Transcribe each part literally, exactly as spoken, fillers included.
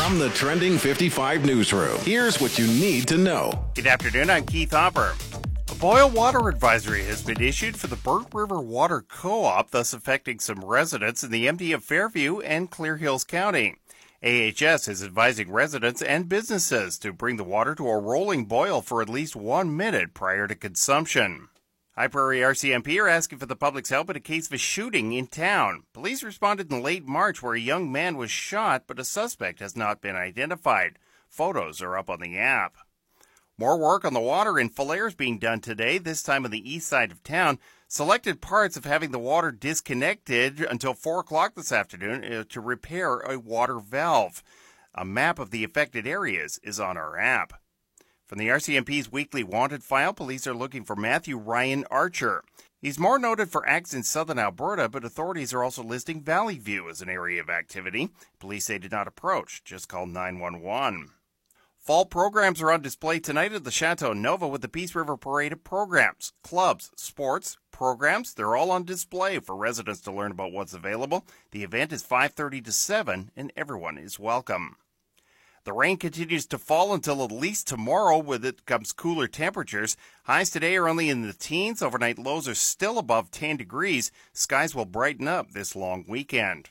From the Trending fifty-five newsroom, here's what you need to know. Good afternoon, I'm Keith Hopper. A boil water advisory has been issued for the Burnt River Water Co-op, thus affecting some residents in the M D of Fairview and Clear Hills County. A H S is advising residents and businesses to bring the water to a rolling boil for at least one minute prior to consumption. High Prairie R C M P are asking for the public's help in a case of a shooting in town. Police responded in late March where a young man was shot, but a suspect has not been identified. Photos are up on the app. More work on the water in Falher is being done today, this time on the east side of town. Selected parts of having the water disconnected until four o'clock this afternoon to repair a water valve. A map of the affected areas is on our app. From the R C M P's weekly wanted file, police are looking for Matthew Ryan Archer. He's more noted for acts in southern Alberta, but authorities are also listing Valley View as an area of activity. Police say did not approach, just call nine one one. Fall programs are on display tonight at the Chateau Nova with the Peace River Parade of programs, clubs, sports, programs. They're all on display for residents to learn about what's available. The event is five thirty to seven, and everyone is welcome. The rain continues to fall until at least tomorrow. With it comes cooler temperatures. Highs today are only in the teens. Overnight lows are still above ten degrees. Skies will brighten up this long weekend.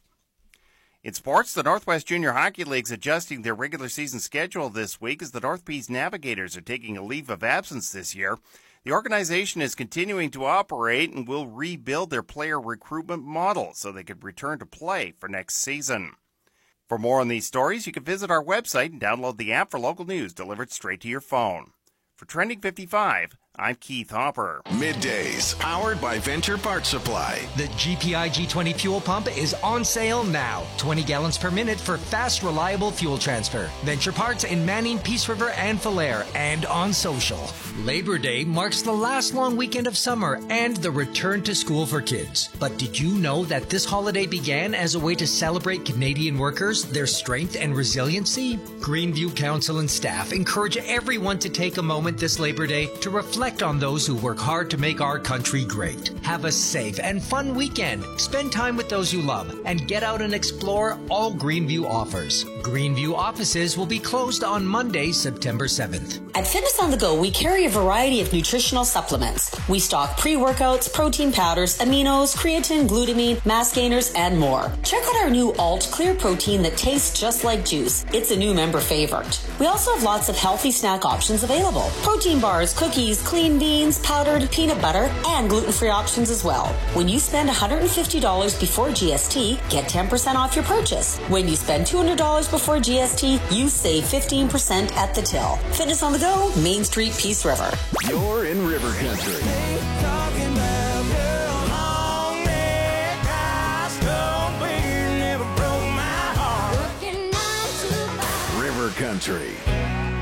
In sports, the Northwest Junior Hockey League's adjusting their regular season schedule this week as the North Peace Navigators are taking a leave of absence this year. The organization is continuing to operate and will rebuild their player recruitment model so they could return to play for next season. For more on these stories, you can visit our website and download the app for local news delivered straight to your phone. For Trending fifty-five, I'm Keith Hopper. Middays, powered by Venture Parts Supply. The G P I G twenty fuel pump is on sale now. twenty gallons per minute for fast, reliable fuel transfer. Venture Parts in Manning, Peace River, and Falher, and on social. Labor Day marks the last long weekend of summer and the return to school for kids. But did you know that this holiday began as a way to celebrate Canadian workers, their strength and resiliency? Greenview Council and staff encourage everyone to take a moment this Labor Day to reflect on those who work hard to make our country great. Have a safe and fun weekend. Spend time with those you love and get out and explore all Greenview offers. Greenview offices will be closed on Monday, September seventh. At Fitness on the Go, we carry a variety of nutritional supplements. We stock pre-workouts, protein powders, aminos, creatine, glutamine, mass gainers, and more. Check out our new Alt Clear Protein that tastes just like juice. It's a new member favorite. We also have lots of healthy snack options available. Protein bars, cookies, clean beans, powdered peanut butter, and gluten-free options as well. When you spend one hundred fifty dollars before G S T, get ten percent off your purchase. When you spend two hundred dollars before G S T, you save fifteen percent at the till. Fitness on the Go, Main Street, Peace River. You're in River Country. River Country.